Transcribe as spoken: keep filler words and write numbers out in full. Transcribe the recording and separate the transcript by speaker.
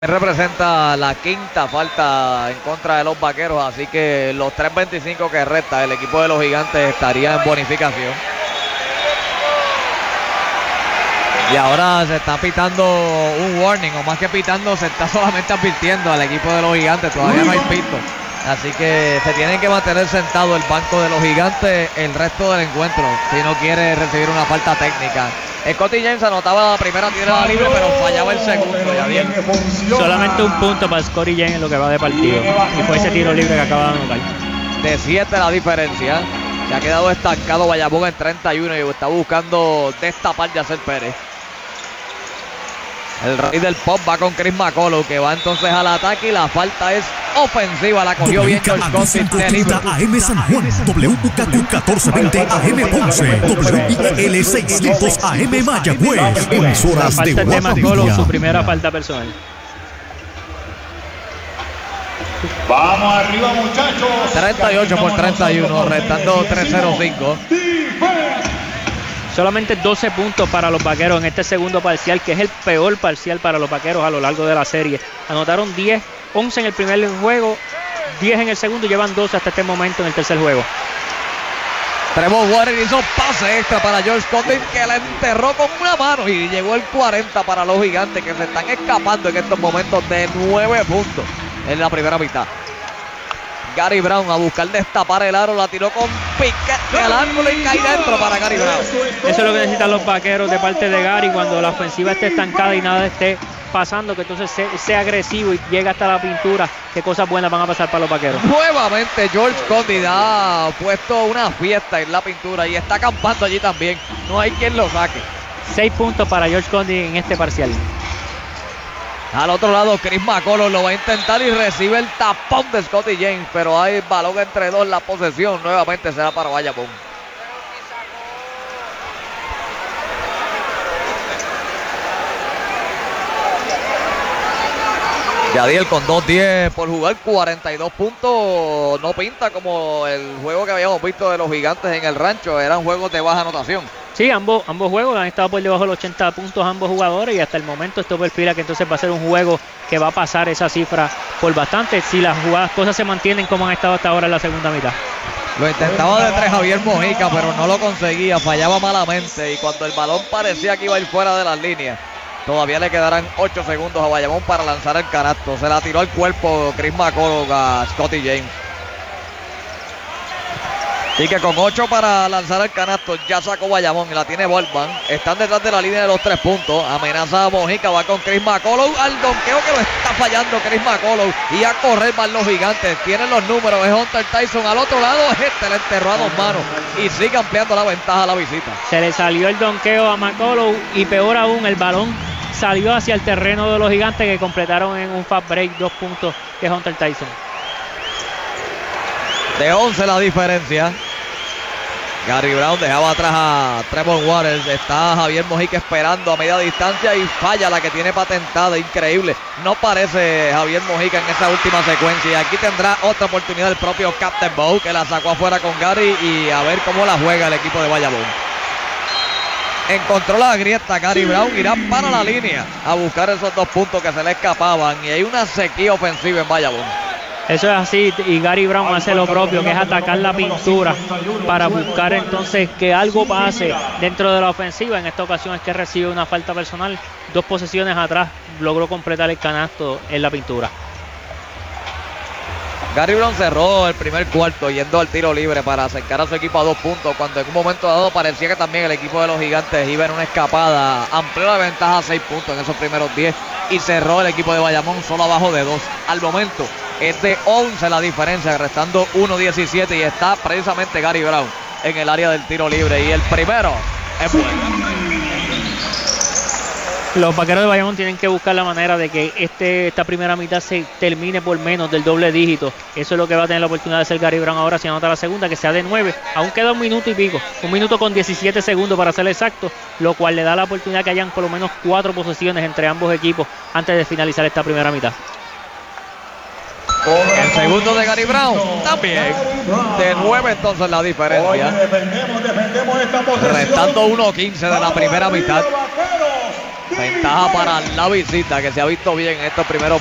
Speaker 1: Representa la quinta falta en contra de los Vaqueros, así que los tres veinticinco que resta el equipo de los Gigantes estaría en bonificación. Y ahora se está pitando un warning, o más que pitando, se está solamente advirtiendo al equipo de los Gigantes. Todavía no hay pito, así que se tienen que mantener sentado el banco de los Gigantes el resto del encuentro si no quiere recibir una falta técnica. Scotty James anotaba la primera tirada libre, pero fallaba el segundo. Ya bien.
Speaker 2: Solamente un punto para Scotty James en lo que va de partido, y fue ese tiro libre que acaba de anotar.
Speaker 1: De siete la diferencia. Se ha quedado estancado Bayamón en treinta y uno y está buscando destapar Yacer Pérez. El rey del pop va con Chris McCullough, que va entonces al ataque, y la falta es ofensiva. La cogió bien George Conditt.
Speaker 3: A M San Juan, W U K Q catorce veinte A M Ponce, W I L seiscientos A M Mayagüez. Emisoras de
Speaker 2: Falta de McCullough,
Speaker 3: Guadalupe.
Speaker 2: su primera falta personal.
Speaker 4: Vamos arriba, muchachos.
Speaker 1: treinta y ocho por treinta y uno, restando tres cero cinco.
Speaker 2: Solamente doce puntos para los Vaqueros en este segundo parcial, que es el peor parcial para los Vaqueros a lo largo de la serie. Anotaron diez, once en el primer juego, diez en el segundo, llevan doce hasta este momento en el tercer juego.
Speaker 1: Trevor Water hizo pase extra para George Conditt, que la enterró con una mano, y llegó el cuarenta para los Gigantes, que se están escapando en estos momentos de nueve puntos en la primera mitad. Gary Brown a buscar destapar el aro, la tiró con piquete al ángulo y cae dentro para Gary Brown.
Speaker 2: Eso es lo que necesitan los Vaqueros de parte de Gary cuando la ofensiva esté estancada y nada esté pasando, que entonces sea, sea agresivo y llegue hasta la pintura. Qué cosas buenas van a pasar para los Vaqueros.
Speaker 1: Nuevamente George Conditt ha puesto una fiesta en la pintura y está acampando allí también. No hay quien lo saque.
Speaker 2: Seis puntos para George Conditt en este parcial.
Speaker 1: Al otro lado, Chris McCullough lo va a intentar y recibe el tapón de Scotty James, pero hay balón entre dos, la posesión nuevamente será para Bayamón. Yadiel con dos diez por jugar, cuarenta y dos puntos, no pinta como el juego que habíamos visto de los Gigantes en el Rancho, eran juegos de baja anotación.
Speaker 2: Sí, ambos, ambos juegos han estado por debajo de los ochenta puntos ambos jugadores, y hasta el momento esto perfila que entonces va a ser un juego que va a pasar esa cifra por bastante si las jugadas, cosas se mantienen como han estado hasta ahora en la segunda mitad.
Speaker 1: Lo intentaba de tres Javier Mojica, pero no lo conseguía, fallaba malamente, y cuando el balón parecía que iba a ir fuera de las líneas, todavía le quedarán ocho segundos a Bayamón para lanzar el canasto. Se la tiró al cuerpo Chris McCullough a Scotty James. Y que con ocho para lanzar el canasto ya sacó Bayamón y la tiene Volkman. Están detrás de la línea de los tres puntos. Amenaza a Mojica, va con Chris McCullough al donqueo que lo está fallando Chris McCullough. Y a correr van los Gigantes. Tienen los números, es Hunter Tyson. Al otro lado este le enterró a dos manos y sigue ampliando la ventaja a la visita.
Speaker 2: Se le salió el donqueo a McCullough y peor aún, el balón salió hacia el terreno de los Gigantes, que completaron en un fast break dos puntos, que es Hunter Tyson.
Speaker 1: De once la diferencia. Gary Brown dejaba atrás a Trevor Waters. Está Javier Mojica esperando a media distancia y falla la que tiene patentada. Increíble. No parece Javier Mojica en esa última secuencia. Y aquí tendrá otra oportunidad el propio Captain Bow, que la sacó afuera con Gary, y a ver cómo la juega el equipo de Bayamón. Encontró la grieta Gary Brown, irá para la línea a buscar esos dos puntos que se le escapaban, y hay una sequía ofensiva en Bayamón.
Speaker 2: Eso es así, y Gary Brown hace lo propio, que es atacar la pintura para buscar entonces que algo pase dentro de la ofensiva. En esta ocasión es que recibe una falta personal, dos posesiones atrás logró completar el canasto en la pintura.
Speaker 1: Gary Brown cerró el primer cuarto yendo al tiro libre para acercar a su equipo a dos puntos, cuando en un momento dado parecía que también el equipo de los Gigantes iba en una escapada. Amplió la ventaja a seis puntos en esos primeros diez y cerró el equipo de Bayamón solo abajo de dos. Al momento es de once la diferencia, restando uno diecisiete, y está precisamente Gary Brown en el área del tiro libre, y el primero es bueno.
Speaker 2: Los Vaqueros de Bayamón tienen que buscar la manera de que este, esta primera mitad se termine por menos del doble dígito. Eso es lo que va a tener la oportunidad de hacer Gary Brown ahora si anota la segunda, que sea de nueve. Aún queda un minuto y pico, un minuto con diecisiete segundos para ser exacto, lo cual le da la oportunidad que hayan por lo menos cuatro posesiones entre ambos equipos antes de finalizar esta primera mitad.
Speaker 1: El segundo de Gary Brown también de nueve, entonces la diferencia, restando uno quince de la primera mitad. Ventaja para la visita, que se ha visto bien en estos primeros